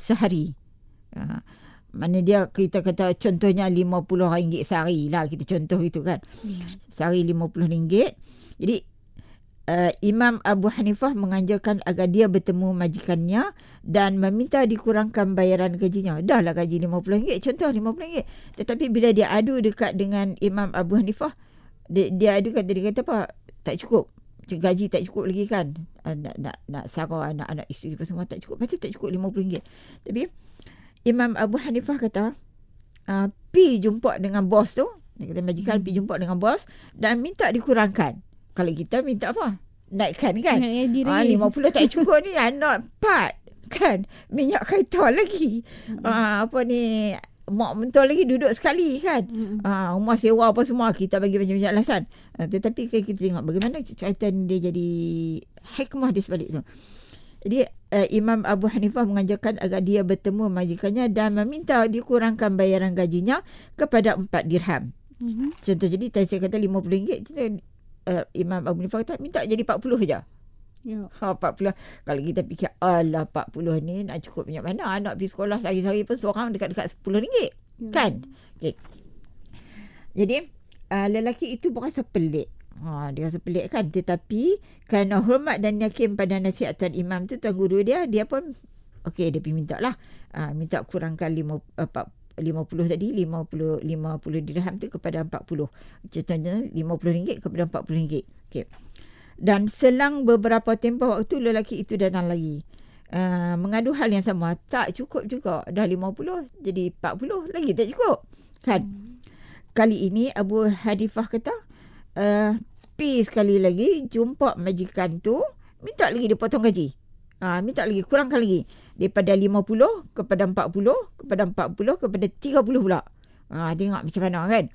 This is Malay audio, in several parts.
sehari. Mana dia kita kata contohnya RM50 sehari lah, kita contoh itu kan. Sehari RM50. Jadi Imam Abu Hanifah menganjurkan agar dia bertemu majikannya dan meminta dikurangkan bayaran gajinya. Dah lah gaji RM50, contoh RM50. Tetapi bila dia adu dekat dengan Imam Abu Hanifah, dia adu kata, dia kata apa? Tak cukup. Gaji tak cukup lagi kan. Nak sarah anak-anak isteri semua tak cukup. Macam tak cukup RM50. Tapi Imam Abu Hanifah kata, pi jumpa dengan bos tu. Dia kata majikan pi jumpa dengan bos dan minta dikurangkan. Kalau kita minta apa? Naikkan kan? 50 tak cukup ni, anak 4 kan? Minyak kereta lagi. Apa ni? Mak mentua lagi duduk sekali kan. Rumah sewa apa semua kita bagi banyak-banyak alasan. Tetapi kita tengok bagaimana cerita dia jadi hikmah di sebalik tu. Jadi Imam Abu Hanifah menganjurkan agar dia bertemu majikannya dan meminta dikurangkan bayaran gajinya kepada 4 dirham. Contoh, jadi tadi saya kata RM50, Imam Abu Hanifah kata minta jadi 40 saja. Ya. 40. Kalau kita fikir, alah 40 ni nak cukup banyak mana? Anak pergi sekolah sehari-hari pun seorang dekat-dekat RM10. Kan? Okay. Jadi lelaki itu berasa pelik. Dia rasa pelik kan. Tetapi kerana hormat dan yakin pada nasihat Tuan Imam tu, Tuan Guru dia pun okey, dia pergi minta lah. Minta kurangkan 50 tadi, 50 dirham tu kepada 40. Contohnya RM50 kepada RM40. Okey. Dan selang beberapa tempoh waktu, lelaki itu datang lagi. Mengadu hal yang sama. Tak cukup juga. Dah 50 jadi 40 lagi tak cukup. Kan? Kali ini Abu Hanifah kata, pi sekali lagi jumpa majikan tu, minta lagi dia potong gaji. Minta lagi, kurangkan lagi. Daripada 50 kepada 40, kepada 40 kepada 30 pula. Tengok macam mana kan.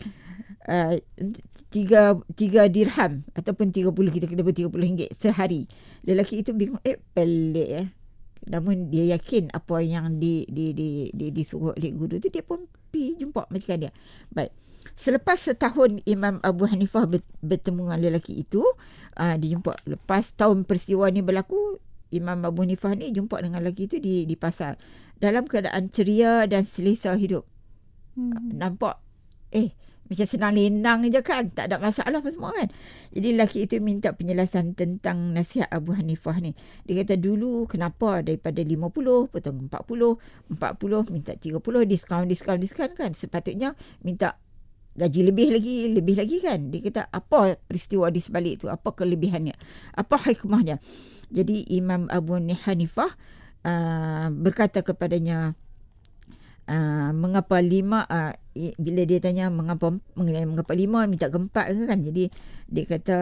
3 dirham ataupun 30, kita kena RM30 sehari. Lelaki itu bingung, pelik Namun dia yakin apa yang disuruh oleh guru tu, dia pun pergi jumpa majikan dia. Baik. Selepas setahun Imam Abu Hanifah bertemu dengan lelaki itu, dia jumpa. Lepas tahun peristiwa ni berlaku, Imam Abu Hanifah ni jumpa dengan lelaki itu di pasar dalam keadaan ceria dan selesa hidup. Nampak macam senang lenang je kan, tak ada masalah apa semua kan. Jadi lelaki itu minta penjelasan tentang nasihat Abu Hanifah ni. Dia kata, dulu kenapa daripada 50 potong 40 minta 30, diskaun kan. Sepatutnya minta gaji lebih lagi kan. Dia kata, apa peristiwa di sebalik itu, apa kelebihannya, apa hikmahnya. Jadi Imam Abu Hanifah berkata kepadanya, mengapa 5, bila dia tanya mengapa 5 minta ke 4 kan. Jadi dia kata,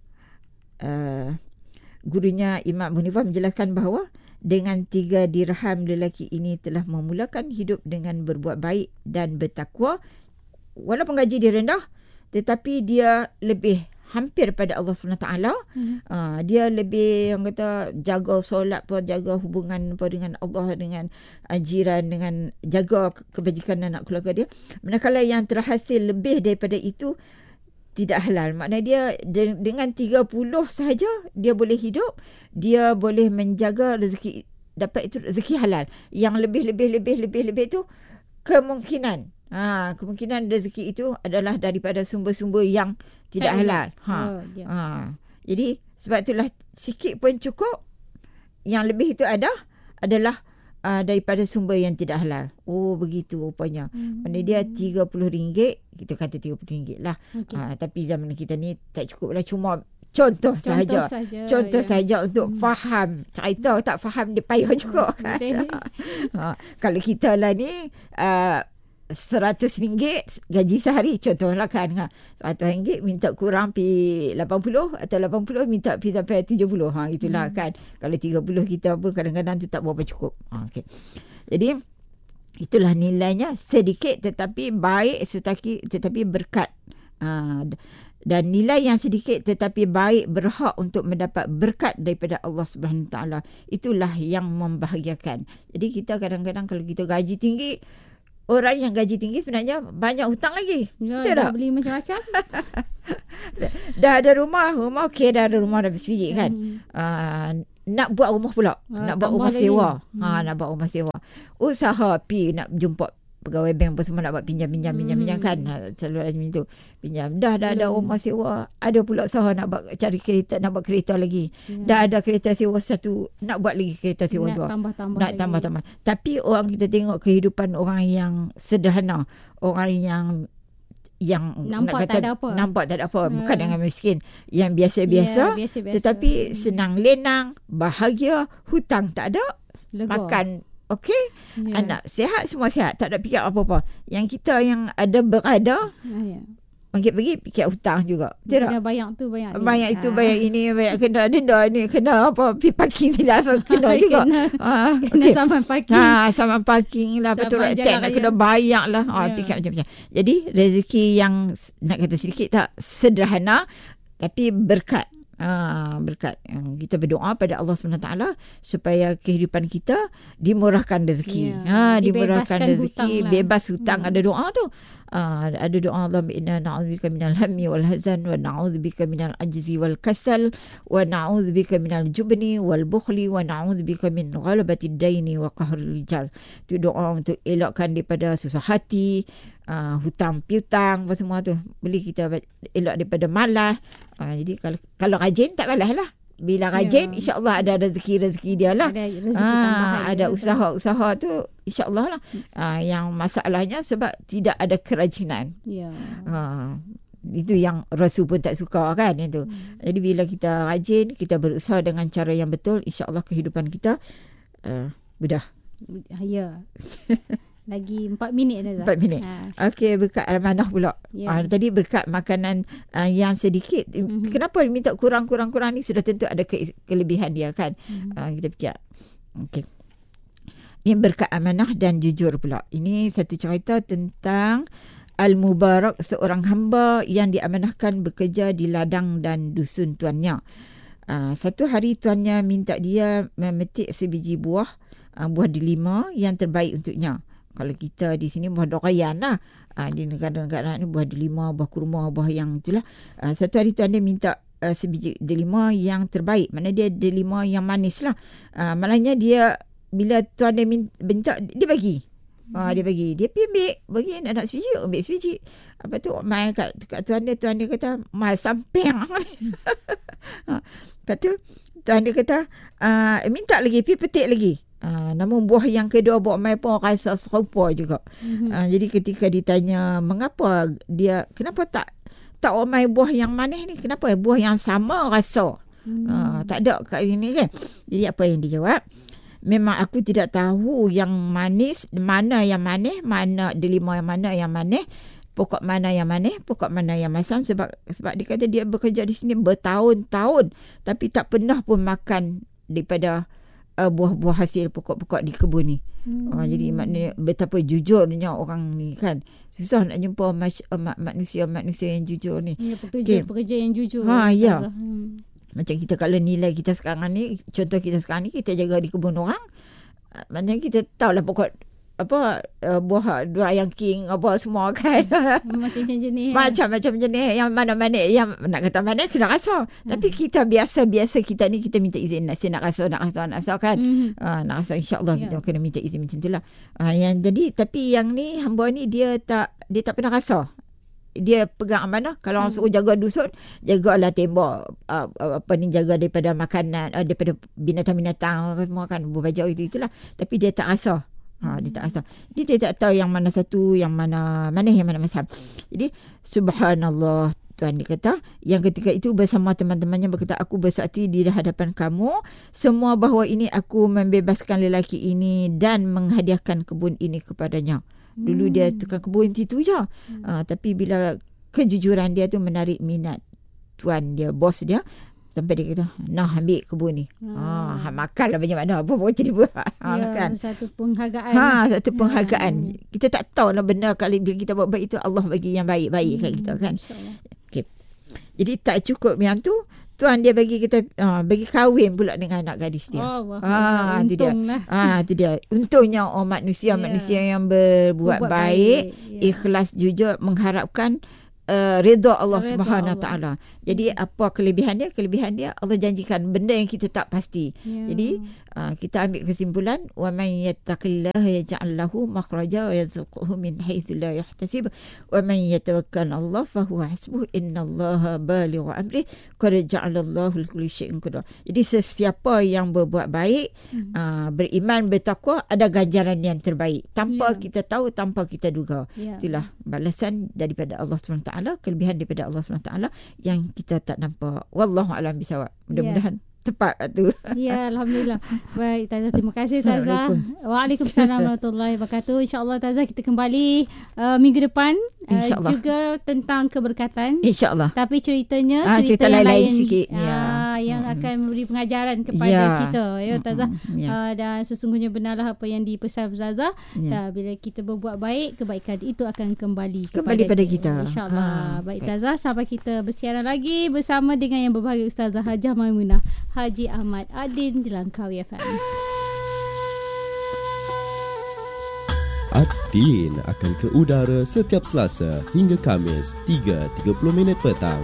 gurunya Imam Abu Hanifah menjelaskan bahawa dengan 3 dirham lelaki ini telah memulakan hidup dengan berbuat baik dan bertakwa. Walaupun gaji dia rendah, tetapi dia lebih hampir pada Allah SWT. Dia lebih, yang kata, jaga solat, jaga hubungan dengan Allah, dengan jiran, dengan jaga kebajikan anak keluarga dia. Manakala yang terhasil lebih daripada itu tidak halal. Maknanya dia dengan 30 sahaja dia boleh hidup, dia boleh menjaga rezeki, dapat itu rezeki halal. Yang lebih itu kemungkinan rezeki itu adalah daripada sumber-sumber yang tidak halal. Jadi sebab itulah sikit pun cukup, yang lebih itu adalah daripada sumber yang tidak halal. Begitu rupanya. Mana dia RM30, kita kata RM30 lah. Tapi zaman kita ni tak cukup lah, cuma contoh sahaja untuk faham cerita. Tak faham dia payah juga kan. Kalau kita lah ni RM100 gaji sehari contohlah kan, RM100 minta kurang pi 80, atau 80 minta pi sampai 70, itulah kan. Kalau 30 kita pun kadang-kadang tu tak berapa cukup. Okay. Jadi itulah nilainya, sedikit tetapi baik, tetapi berkat. Dan nilai yang sedikit tetapi baik berhak untuk mendapat berkat daripada Allah Subhanahu Taala. Itulah yang membahagiakan. Jadi kita kadang-kadang kalau kita gaji tinggi, orang yang gaji tinggi sebenarnya banyak hutang lagi. Betul dah tak? Beli macam-macam. Dah ada rumah okey, dah ada rumah dah bersebiji kan. nak buat rumah pula. Nak buat rumah sewa. Nak buat rumah sewa. Usaha nak jumpa pegawai bank apa semua nak buat pinjam kan. Selalu macam itu. Pinjam. Dah ada rumah sewa. Ada pula usaha nak buat cari kereta, nak buat kereta lagi. Dah ada kereta sewa satu, nak buat lagi kereta sewa dua. Nak tambah. Tapi orang kita tengok kehidupan orang yang sederhana. Orang yang nampak tak ada apa. Bukan dengan miskin, yang biasa-biasa, tetapi senang lenang, bahagia, hutang tak ada, makan okey, anak sihat, semua sihat, tak ada fikir apa-apa. Yang kita yang ada berada pagi-pagi fikir hutang juga. Kena bayar tu, bayar itu, bayar ini, bayar kena denda ni, kena apa, parking silap kena juga. Kena saman parking. Saman parking lah, betul lah, nak kena bayar lah. Fikir macam-macam. Jadi rezeki yang nak kata sedikit tak sederhana, tapi berkat. Berkat. Kita berdoa pada Allah SWT supaya kehidupan kita dimurahkan rezeki. Dimurahkan rezeki, bebas hutang. Ada doa tu. Ada doa, Allahumma inna na'udzubika minal hammi wal hazan wa na'udzubika minal ajzi wal kasal wa na'udzubika minal jubni wal bukhli wa na'udzubika min ghalabatid daini wa qahril rijal. Itu doa untuk elakkan daripada susah hati, hutang piutang apa semua tu. Boleh kita elak daripada malas. Jadi kalau rajin tak malas lah. Bila rajin, insya-Allah ada rezeki dia lah. Ada rezeki tambahan. Ada usaha tu insya-Allah lah. Yang masalahnya sebab tidak ada kerajinan. Itu yang Rasul pun tak suka kan itu. Jadi bila kita rajin, kita berusaha dengan cara yang betul, insya-Allah kehidupan kita mudah. Lagi 4 minit dah. 4 minit. Okey, berkat amanah pula. Tadi berkat makanan yang sedikit. Kenapa minta kurang ni? Sudah tentu ada kelebihan dia kan. Kita fikir. Okey. Ini berkat amanah dan jujur pula. Ini satu cerita tentang Al-Mubarak, seorang hamba yang diamanahkan bekerja di ladang dan dusun tuannya. Satu hari tuannya minta dia memetik sebiji buah delima yang terbaik untuknya. Kalau kita di sini buah durian lah. Di negara-negara ni buah delima, buah kurma, buah yang itulah. Satu hari tuan dia minta sebiji delima yang terbaik. Mana dia delima yang manis lah. Malahnya dia, bila tuan dia minta, dia bagi. Dia bagi. Dia pergi bagi anak sebiji, ambil sebiji. Apa tu, mai kat tuan dia kata, mai samping. Lepas tu, tuan dia kata, minta lagi, pergi petik lagi. Namun buah yang kedua buat mai pun rasa serupa juga. Jadi ketika ditanya mengapa kenapa tak mai buah yang manis ni, kenapa buah yang sama rasa tak ada kat ini kan. Jadi apa yang dia jawab, memang aku tidak tahu yang manis mana yang manis, mana delima yang mana yang manis, pokok mana yang manis, pokok mana yang masam, sebab dia kata dia bekerja di sini bertahun-tahun tapi tak pernah pun makan daripada buah-buah hasil pokok-pokok di kebun ni. Jadi maknanya betapa jujurnya orang ni kan. Susah nak jumpa manusia yang jujur ni. Pekerja yang jujur. Macam kita kalau nilai kita sekarang ni, contoh kita sekarang ni, kita jaga di kebun orang, maknanya kita tahulah pokok buah durian king apa semua kan. Macam-macam jenis. Macam-macam jenis. Yang mana-mana yang nak kata mana kena rasa. Tapi kita biasa kita ni kita minta izin. Nak rasa kan. Nak rasa insya-Allah kita kena minta izin macam itulah. Yang jadi, tapi yang ni hamba ni dia tak pernah rasa. Dia pegang amanah. Kalau orang suruh jaga dusun, jagalah tembok, jaga daripada makanan, daripada binatang-binatang semua kan, buah bajau itulah. Tapi dia tak rasa. Dia tak rasa. Dia tak tahu yang mana satu, yang mana yang mana masam. Jadi subhanallah, Tuhan dia kata, yang ketika itu bersama teman-temannya berkata, aku bersaksi di hadapan kamu semua bahawa ini aku membebaskan lelaki ini dan menghadiahkan kebun ini kepadanya. Dulu dia tukang kebun situ je. Tapi bila kejujuran dia tu menarik minat tuan dia, bos dia, sampai dia kata, nah ambil kebun ni. Makanlah banyak mana. Apa jadi buat. Makan. Satu penghargaan. Satu penghargaan. Kita tak tahu lah benar kalau bila kita buat baik itu, Allah bagi yang baik-baik kat kita kan. Okay. Jadi tak cukup yang tu, tuan dia bagi kita, bagi kahwin pula dengan anak gadis dia. Untunglah. Itu dia. Untungnya manusia yang berbuat baik, ikhlas, jujur, mengharapkan redha Allah Redha Subhanahu Allah. taala. Jadi apa kelebihan dia? Kelebihan dia Allah janjikan benda yang kita tak pasti. Ya. Jadi kita ambil kesimpulan, wa man yattaqillaha yaj'al lahu makhraja wa yarzuqhu min haitsu la yahtasib wa man yatawakkal 'ala Allah fa huwa hasbuh innallaha balighu amri qad ja'ala Allahu likulli syai'in qadar. Jadi sesiapa yang berbuat baik, beriman, bertakwa, ada ganjaran yang terbaik tanpa kita tahu, tanpa kita duga. Ya. Itulah balasan daripada Allah SWT, kelebihan daripada Allah SWT yang kita tak nampak. Wallahu a'lam bisawab. Mudah-mudahan tepat tu. Ya, Alhamdulillah. Baik, Tazah, terima kasih Tazah. Waalaikumsalam warahmatullahi wabarakatuh. InsyaAllah Tazah kita kembali minggu depan juga tentang keberkatan. InsyaAllah. Tapi ceritanya cerita yang lain lain sikit. yang akan memberi pengajaran kepada kita, ya Tazah. Dan sesungguhnya benarlah apa yang dipesan Tazah. Bila kita berbuat baik, kebaikan itu akan kembali pada kita. InsyaAllah. Baik Tazah, sampai kita bersiaran lagi bersama dengan yang berbahagia Ustazah Hajah Maimunah Haji Ahmad Adin di Langkawi FM. Adin akan ke udara setiap Selasa hingga Khamis 3.30 petang.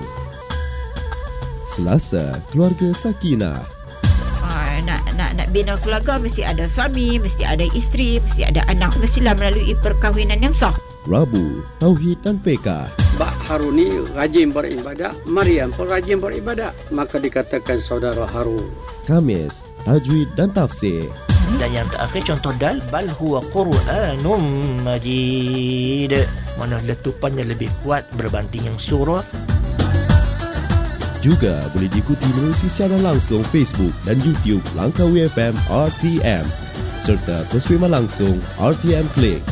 Selasa, Keluarga Sakinah. Nak bina keluarga mesti ada suami, mesti ada isteri, mesti ada anak, mestilah melalui perkahwinan yang sah. Rabu, Tauhid dan Fiqah. Mbak Haruni rajin beribadat, Maryam pun rajin beribadat, maka dikatakan saudara Harun. Khamis, Tajwid dan Tafsir. Dan yang terakhir contoh dal, bal huwa Qur'anum Majid, mana letupannya lebih kuat berbanding yang surah. Juga boleh diikuti melalui siaran langsung Facebook dan YouTube Langkawi FM RTM serta perswiman langsung RTM Klik.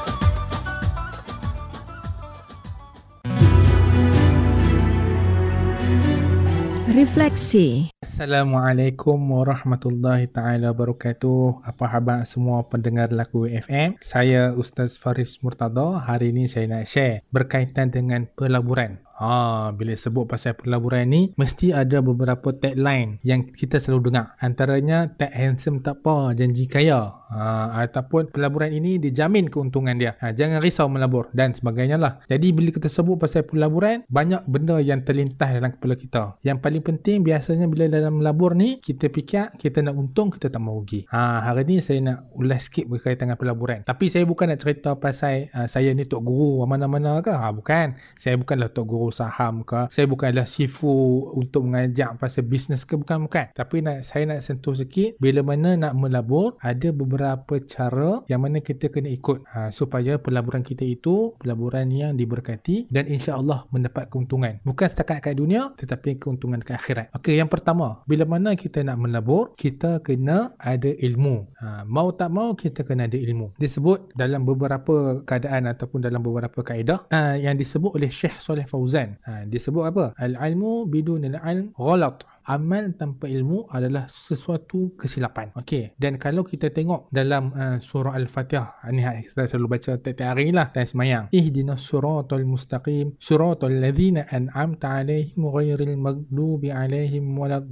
Refleksi. Assalamualaikum warahmatullahi taala wabarakatuh. Apa khabar semua pendengar Laku FM? Saya Ustaz Faris Murtada. Hari ini saya nak share berkaitan dengan pelaburan. Bila sebut pasal pelaburan ni, mesti ada beberapa tagline yang kita selalu dengar. Antaranya, tak handsome tak apa, janji kaya. Ataupun pelaburan ini dijamin keuntungan dia. Jangan risau melabur dan sebagainya lah. Jadi bila kita sebut pasal pelaburan, banyak benda yang terlintas dalam kepala kita. Yang paling penting biasanya bila dalam melabur ni, kita fikir kita nak untung, kita tak mau rugi. Hari ni saya nak ulas sikit berkaitan dengan pelaburan. Tapi saya bukan nak cerita pasal saya ni tok guru mana-mana ke. Bukan. Saya bukanlah tok guru saham ke, saya bukanlah sifu untuk mengajak pasal bisnes ke, bukan. Tapi saya nak sentuh sikit bila mana nak melabur, ada beberapa cara yang mana kita kena ikut supaya pelaburan kita itu pelaburan yang diberkati dan insya-Allah mendapat keuntungan, bukan setakat kat dunia tetapi keuntungan ke akhirat. Okey, yang pertama, bila mana kita nak melabur, kita kena ada ilmu. Mau tak mau kita kena ada ilmu. Disebut dalam beberapa keadaan ataupun dalam beberapa kaedah yang disebut oleh Syekh Saleh Fauzan. Disebut apa? Al-ilmu bidunil ilm ghalat. Amal tanpa ilmu adalah sesuatu kesilapan. Okey. Dan kalau kita tengok dalam surah Al-Fatihah, ni kita selalu baca tiap-tiap hari lah time semayang. Ihdinas siratal mustaqim, siratal ladzina an'amta 'alaihim ghairil maghdubi 'alaihim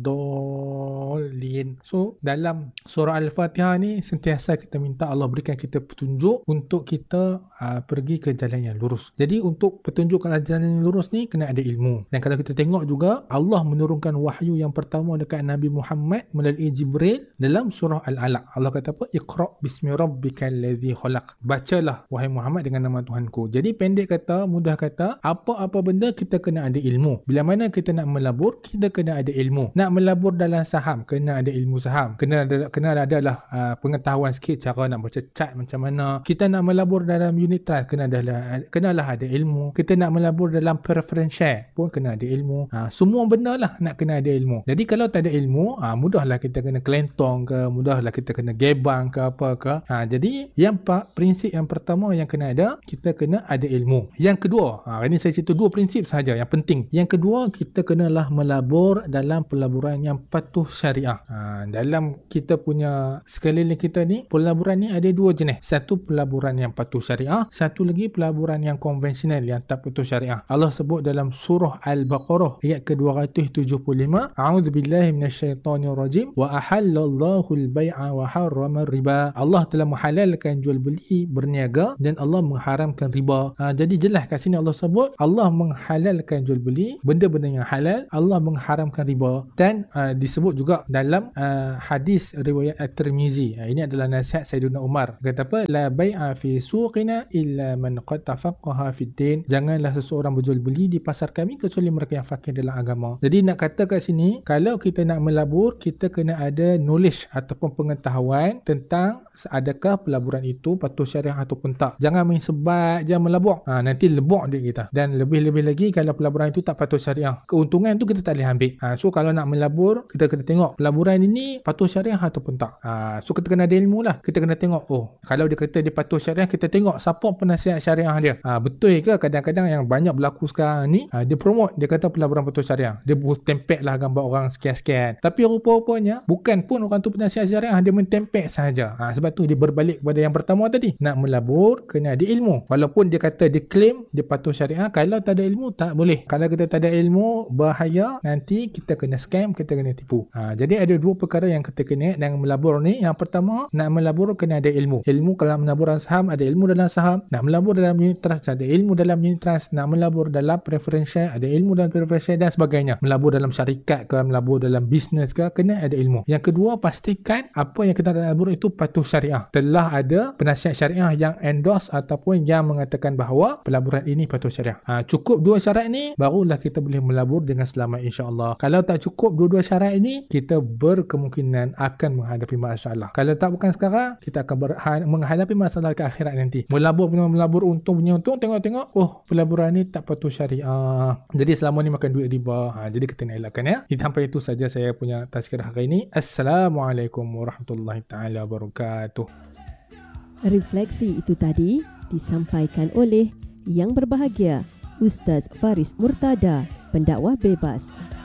waladdallin. So, dalam surah Al-Fatihah ni sentiasa kita minta Allah berikan kita petunjuk untuk kita pergi ke jalan yang lurus. Jadi untuk petunjuk ke jalan yang lurus ni kena ada ilmu. Dan kalau kita tengok juga, Allah menurunkan wahyu yang pertama dekat Nabi Muhammad melalui Jibril dalam surah Al-Alaq. Allah kata apa? Iqra' bismi rabbikal ladzi khalaq. Bacalah wahai Muhammad dengan nama Tuhanku. Jadi pendek kata, mudah kata, apa-apa benda kita kena ada ilmu. Bila mana kita nak melabur, kita kena ada ilmu. Nak melabur dalam saham, kena ada ilmu saham. Kena ada lah pengetahuan sikit cara nak baca chart macam mana. Kita nak melabur dalam unit trust, kenalah ada ilmu. Kita nak melabur dalam preference share pun kena ada ilmu. Semua benda lah nak kena ada ilmu. Jadi kalau tak ada ilmu, mudahlah kita kena kelentong ke, mudahlah kita kena gebang ke apa ke. Jadi prinsip yang pertama yang kena ada, kita kena ada ilmu. Yang kedua, ini saya cerita dua prinsip sahaja yang penting. Yang kedua, kita kenalah melabur dalam pelaburan yang patuh syariah. Dalam kita punya sekeliling kita ni, pelaburan ni ada dua jenis. Satu pelaburan yang patuh syariah, satu lagi pelaburan yang konvensional yang tak patuh syariah. Allah sebut dalam surah Al-Baqarah ayat ke-275, A'udzubillahi minasyaitonirrajim. Wa ahallallahu al-bai'a wa harrama riba. Allah telah menghalalkan jual beli, berniaga, dan Allah mengharamkan riba. Jadi jelas kat sini Allah sebut Allah menghalalkan jual beli, benda-benda yang halal, Allah mengharamkan riba. Dan disebut juga dalam hadis riwayat At-Tirmizi. Ini adalah nasihat Sayyidina Umar. Kata apa? La bai'a fi suqina illa man qad tafaqaha fid din. Janganlah seseorang berjual beli di pasar kami kecuali mereka yang faqih dalam agama. Jadi nak kata kat sini, kalau kita nak melabur, kita kena ada knowledge ataupun pengetahuan tentang adakah pelaburan itu patuh syariah ataupun tak. Jangan main sebat je melabur. Nanti lebok duit kita. Dan lebih-lebih lagi kalau pelaburan itu tak patuh syariah, keuntungan tu kita tak boleh ambil. So kalau nak melabur, kita kena tengok pelaburan ini patuh syariah ataupun tak. So kita kena ada ilmu lah. Kita kena tengok, kalau dia kata dia patuh syariah, kita tengok siapa penasihat syariah dia. Betul ke kadang-kadang yang banyak berlaku sekarang ni, dia promote, dia kata pelaburan patuh syariah, dia tempek lah gambar orang sekian-sekian, tapi rupa-rupanya bukan pun orang tu penasihat syariah, dia mentempek sahaja. Sebab tu dia berbalik kepada yang pertama tadi, nak melabur kena ada ilmu. Walaupun dia kata dia claim dia patuh syariah, kalau tak ada ilmu tak boleh. Kalau kita tak ada ilmu, bahaya, nanti kita kena scam, kita kena tipu. Jadi ada dua perkara yang kita kena dengan melabur ni. Yang pertama, nak melabur kena ada ilmu. Ilmu kalau melabur dalam saham, ada ilmu dalam saham. Nak melabur dalam unit trust, ada ilmu dalam unit trust. Nak melabur dalam preferential, ada ilmu dalam preferential dan sebagainya. Melabur dalam syarikat ke, melabur dalam bisnes ke, kena ada ilmu. Yang kedua, pastikan apa yang kita nak melabur itu patuh syariah. Telah ada penasihat syariah yang endorse ataupun yang mengatakan bahawa pelaburan ini patuh syariah. Cukup dua syarat ni, barulah kita boleh melabur dengan selamat, insya-Allah. Kalau tak cukup dua-dua syarat ini, kita berkemungkinan akan menghadapi masalah. Kalau tak bukan sekarang, kita akan menghadapi masalah ke akhirat nanti. Melabur untung punya untung, tengok-tengok, pelaburan ni tak patuh syariah. Jadi selama ni makan duit riba. Jadi kita nak elakkan ya. Sampai itu saja saya punya tazkirah hari ini. Assalamualaikum warahmatullahi taala wabarakatuh. Refleksi itu tadi disampaikan oleh Yang Berbahagia Ustaz Faris Murtada, pendakwah bebas.